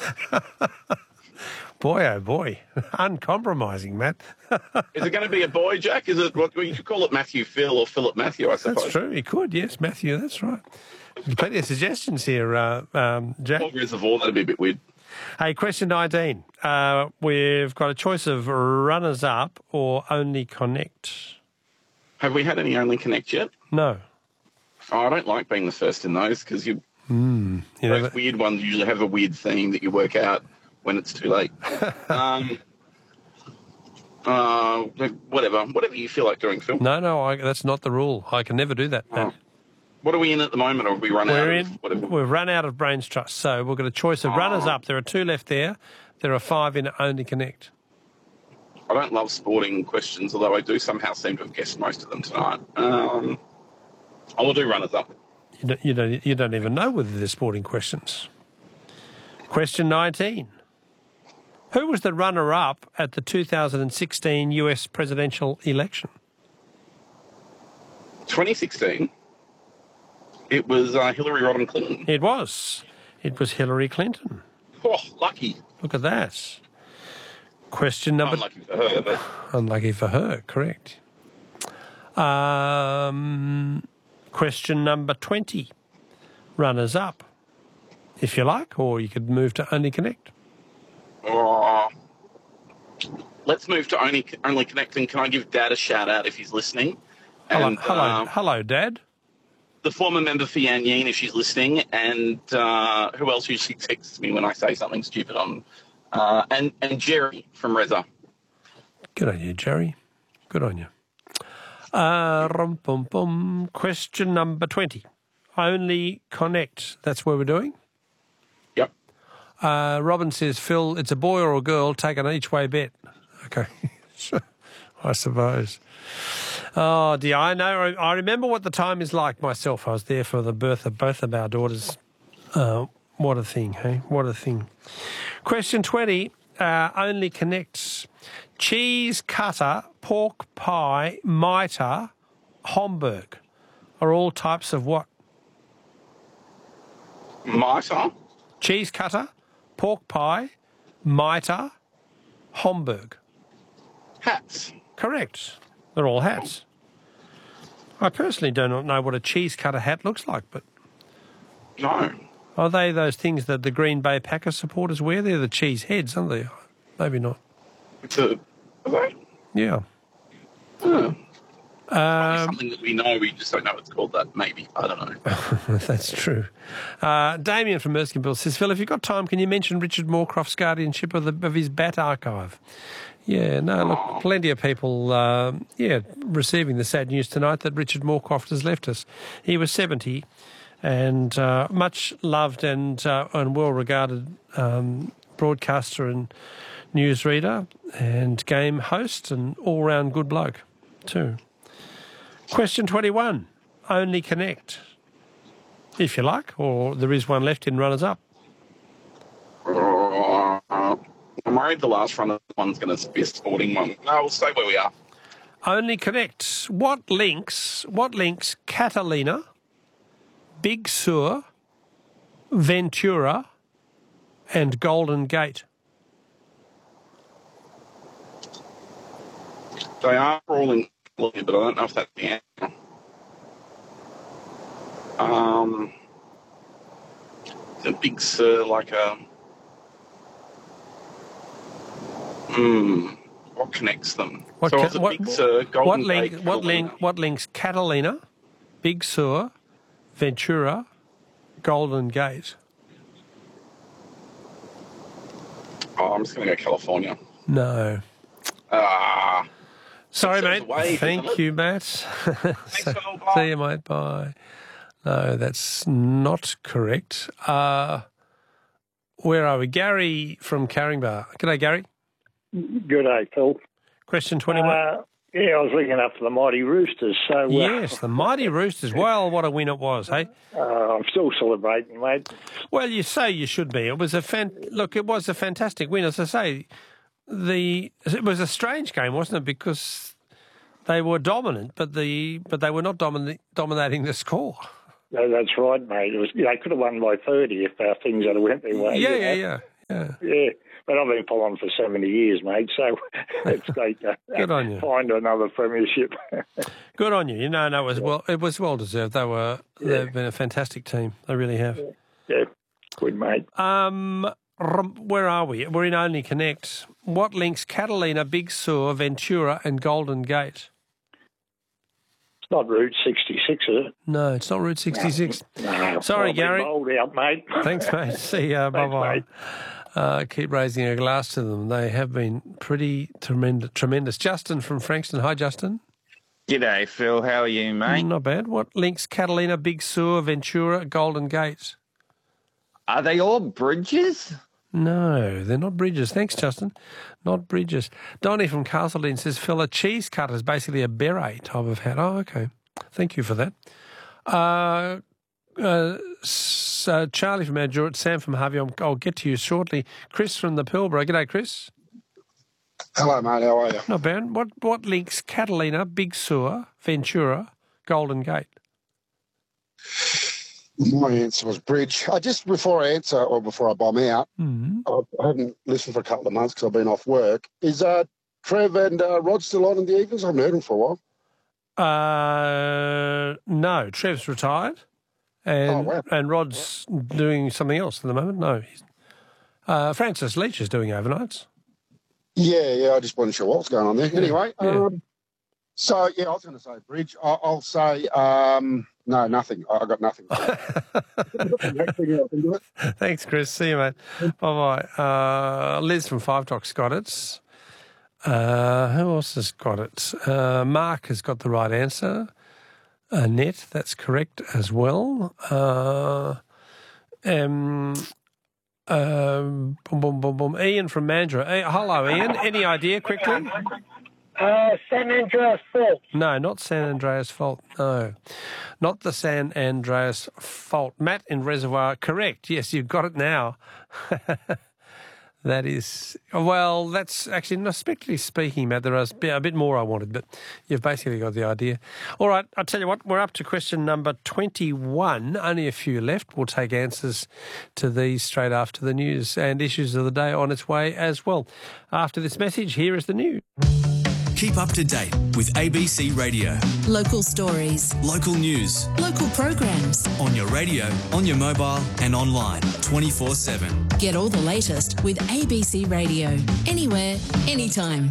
Boy, oh boy. Uncompromising, Matt. Is it going to be a boy, Jack? Is it what you could call it Matthew Phil or Philip Matthew, I suppose? That's true. He could, yes, Matthew, that's right. Plenty of suggestions here, Jack. Or Reservoir, that'd be a bit weird. Hey, question 19. We've got a choice of runners-up or only connect. Have we had any Only Connect yet? No. Oh, I don't like being the first in those because those weird ones usually have a weird theme that you work out when it's too late. Whatever you feel like doing, Phil. No, that's not the rule. I can never do that. Oh. What are we in at the moment, or have we run out of whatever? We've run out of Brains Trust, so we've got a choice of runners-up. There are 2 left there. There are 5 in Only Connect. I don't love sporting questions, although I do somehow seem to have guessed most of them tonight. I will do runners-up. You don't even know whether they're sporting questions. Question 19. Who was the runner-up at the 2016 US presidential election? 2016? It was Hillary Rodham Clinton. It was. It was Hillary Clinton. Oh, lucky. Look at that. Question number... Unlucky for her, but... Unlucky for her, correct. Question number 20. Runners up, if you like, or you could move to Only Connect. Let's move to Only Connect, and can I give Dad a shout-out if he's listening? And, hello, Dad. The former member for Yan Yeen, if she's listening, and who else usually texts me when I say something stupid on... and Jerry from Reza. Good on you, Jerry. Good on you. Question number 20. Only Connect. That's where we're doing? Yep. Robin says, Phil, it's a boy or a girl, take an each-way bet. Okay. I suppose. Oh, dear. I remember what the time is like myself. I was there for the birth of both of our daughters. What a thing, hey? What a thing. Question 20, Only Connects. Cheese cutter, pork pie, mitre, Homburg are all types of what? Mitre? Cheese cutter, pork pie, mitre, Homburg. Hats. Correct. They're all hats. I personally do not know what a cheese cutter hat looks like, but... No. Are they those things that the Green Bay Packers supporters wear? They're the cheese heads, aren't they? Maybe not. Are they? Yeah. Oh. Something that we know, we just don't know it's called that, maybe. I don't know. That's true. Damien from Erskineville says, Phil, if you've got time, can you mention Richard Moorcroft's guardianship of his bat archive? Yeah, no, look, plenty of people, receiving the sad news tonight that Richard Moorcroft has left us. He was 70 and much loved and well-regarded broadcaster and newsreader and game host and all-round good bloke too. Question 21, Only Connect, if you like, or there is one left in runners-up. I'm worried the last one's going to be a sporting one. No, we'll stay where we are. Only Connect. What links Catalina, Big Sur, Ventura and Golden Gate? They are all in, but I don't know if that's the answer. The Big Sur, like a... what connects them? Big Sur, Golden Gate, what links Catalina, Big Sur, Ventura, Golden Gate? Oh, I'm just going to go California. No. Sorry, mate. Thank you, Matt. See you, mate. Bye. No, that's not correct. Where are we? Gary from Caringbah. G'day, Gary. Good day, Phil. Question 21. I was looking up for the Mighty Roosters. So yes, the Mighty Roosters. Well, what a win it was, hey? I'm still celebrating, mate. Well, you say you should be. It was a it was a fantastic win. As I say, it was a strange game, wasn't it? Because they were dominant, but they were not dominating the score. No, that's right, mate. They could have won by 30 if things had went their way. Yeah. Yeah, but I've been following for 70 years, mate, so it's great to Good on you. find another premiership. Good on you. No, it was well deserved. They've been a fantastic team. They really have. Yeah, good, mate. Where are we? We're in Only Connect. What links Catalina, Big Sur, Ventura and Golden Gate? It's not Route 66, is it? No, it's not Route 66. No. Sorry, I'll be Gary. bowled out, mate. Thanks, mate. See ya. Thanks, Bye-bye. mate. Keep raising a glass to them. They have been pretty tremendous. Justin from Frankston. Hi, Justin. G'day, Phil. How are you, mate? Not bad. What links Catalina, Big Sur, Ventura, Golden Gate? Are they all bridges? No, they're not bridges. Thanks, Justin. Not bridges. Donnie from Castledene says, Phil, a cheese cutter is basically a beret type of hat. Oh, okay. Thank you for that. So Charlie from Mount Sam from Harvey, I'll get to you shortly. Chris from the Pilbara. G'day, Chris. Hello, mate. How are you? Not bad. What links Catalina, Big Sur, Ventura, Golden Gate? My answer was bridge. Before I bomb out, I haven't listened for a couple of months because I've been off work. Is Trev and Rod still on in the Eagles? I haven't heard them for a while. No, Trev's retired, and Rod's doing something else at the moment. No, Francis Leach is doing overnights. Yeah, I just wasn't sure what was going on there. Anyway, I was going to say bridge. I'll say no, nothing. I got nothing. Thanks, Chris. See you, mate. Bye-bye. Liz from Five Docks got it. Who else has got it? Mark has got the right answer. Annette, that's correct as well. Ian from Mandurah. Hello, Ian. Any idea quickly? San Andreas Fault. No, not San Andreas Fault. No, not the San Andreas Fault. Matt in Reservoir, correct. Yes, you've got it now. That is, well, that's actually, not strictly speaking, Matt, there is a bit more I wanted, but you've basically got the idea. All right, I'll tell you what, we're up to question number 21. Only a few left. We'll take answers to these straight after the news and issues of the day on its way as well. After this message, here is the news. Keep up to date with ABC Radio. Local stories. Local news. Local programs. On your radio, on your mobile and online 24/7. Get all the latest with ABC Radio. Anywhere, anytime.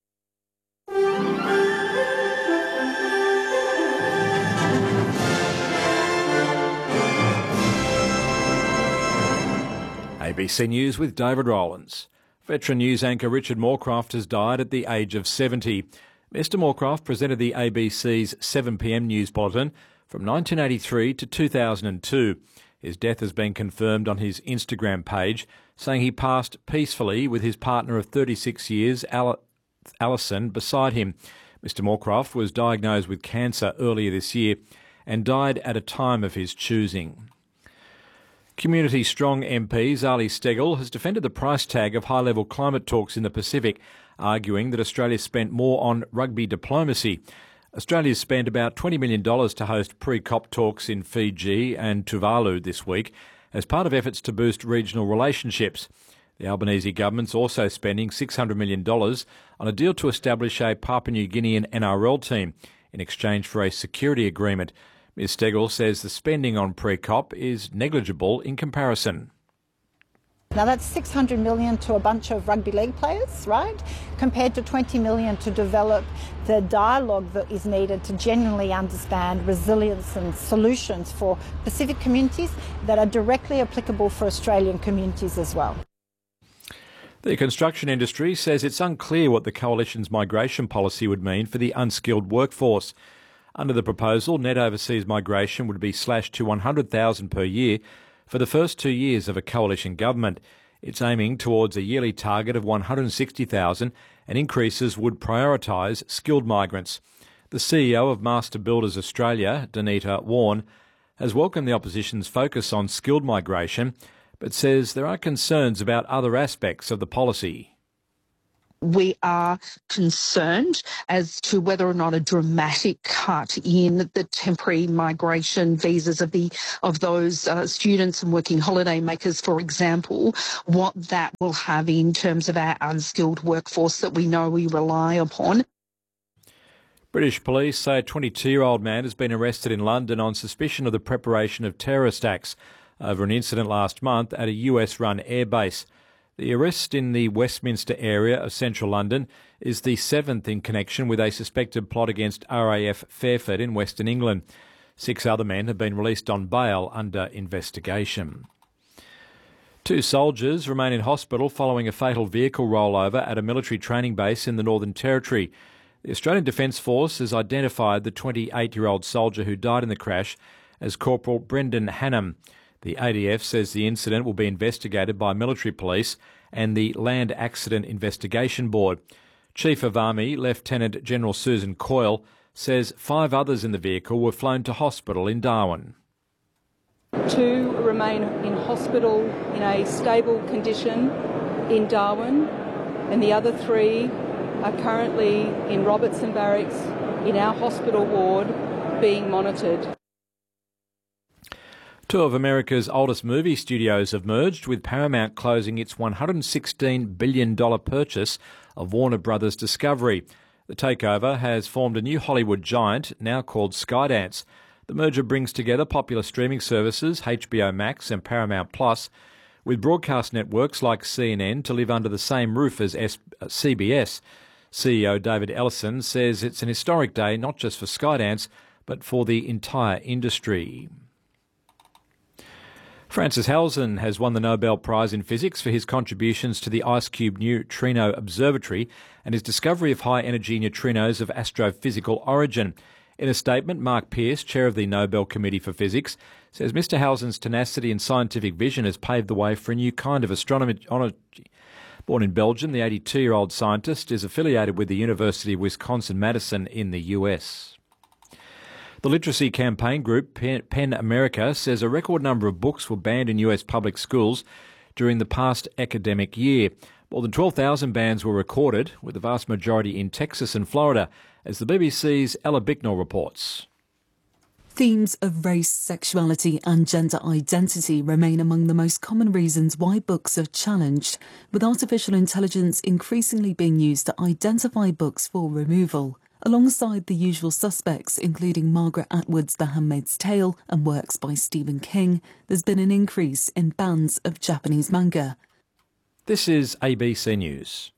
ABC News with David Rowlands. Veteran news anchor Richard Morecroft has died at the age of 70. Mr Morecroft presented the ABC's 7pm news bulletin from 1983 to 2002. His death has been confirmed on his Instagram page, saying he passed peacefully with his partner of 36 years, Alison, beside him. Mr Morecroft was diagnosed with cancer earlier this year and died at a time of his choosing. Community Strong MP Zali Steggall has defended the price tag of high-level climate talks in the Pacific, arguing that Australia spent more on rugby diplomacy. Australia's spent about $20 million to host pre-COP talks in Fiji and Tuvalu this week as part of efforts to boost regional relationships. The Albanese government's also spending $600 million on a deal to establish a Papua New Guinean NRL team in exchange for a security agreement. Ms Steggall says the spending on pre-COP is negligible in comparison. Now that's $600 million to a bunch of rugby league players, right? Compared to $20 million to develop the dialogue that is needed to genuinely understand resilience and solutions for Pacific communities that are directly applicable for Australian communities as well. The construction industry says it's unclear what the Coalition's migration policy would mean for the unskilled workforce. Under the proposal, net overseas migration would be slashed to 100,000 per year for the first 2 years of a coalition government. It's aiming towards a yearly target of 160,000, and increases would prioritise skilled migrants. The CEO of Master Builders Australia, Danita Warren, has welcomed the opposition's focus on skilled migration, but says there are concerns about other aspects of the policy. We are concerned as to whether or not a dramatic cut in the temporary migration visas of those students and working holiday makers, for example, what that will have in terms of our unskilled workforce that we know we rely upon. British police say a 22-year-old man has been arrested in London on suspicion of the preparation of terrorist acts over an incident last month at a US-run airbase. The arrest in the Westminster area of central London is the seventh in connection with a suspected plot against RAF Fairford in Western England. 6 other men have been released on bail under investigation. 2 soldiers remain in hospital following a fatal vehicle rollover at a military training base in the Northern Territory. The Australian Defence Force has identified the 28-year-old soldier who died in the crash as Corporal Brendan Hannam. The ADF says the incident will be investigated by military police and the Land Accident Investigation Board. Chief of Army Lieutenant General Susan Coyle says 5 others in the vehicle were flown to hospital in Darwin. 2 remain in hospital in a stable condition in Darwin, and the other 3 are currently in Robertson Barracks in our hospital ward being monitored. 2 of America's oldest movie studios have merged, with Paramount closing its $116 billion purchase of Warner Brothers Discovery. The takeover has formed a new Hollywood giant, now called Skydance. The merger brings together popular streaming services, HBO Max and Paramount Plus, with broadcast networks like CNN to live under the same roof as CBS. CEO David Ellison says it's an historic day not just for Skydance, but for the entire industry. Francis Halzen has won the Nobel Prize in Physics for his contributions to the IceCube Neutrino Observatory and his discovery of high-energy neutrinos of astrophysical origin. In a statement, Mark Pearce, chair of the Nobel Committee for Physics, says Mr. Halzen's tenacity and scientific vision has paved the way for a new kind of astronomy. Born in Belgium, the 82-year-old scientist is affiliated with the University of Wisconsin-Madison in the US. The literacy campaign group PEN America says a record number of books were banned in US public schools during the past academic year. More than 12,000 bans were recorded, with the vast majority in Texas and Florida, as the BBC's Ella Bicknell reports. Themes of race, sexuality and gender identity remain among the most common reasons why books are challenged, with artificial intelligence increasingly being used to identify books for removal. Alongside the usual suspects, including Margaret Atwood's The Handmaid's Tale and works by Stephen King, there's been an increase in bans of Japanese manga. This is ABC News.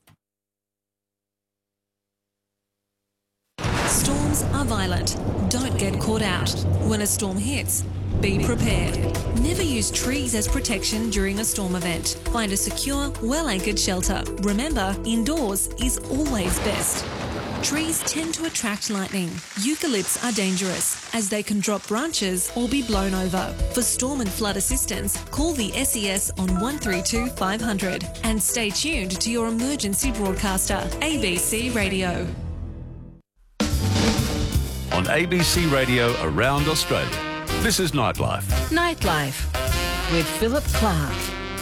Storms are violent. Don't get caught out. When a storm hits, be prepared. Never use trees as protection during a storm event. Find a secure, well-anchored shelter. Remember, indoors is always best. Trees tend to attract lightning. Eucalypts are dangerous as they can drop branches or be blown over. For storm and flood assistance, call the SES on 132 500 and stay tuned to your emergency broadcaster, ABC Radio. On ABC Radio around Australia, this is Nightlife. Nightlife with Philip Clark.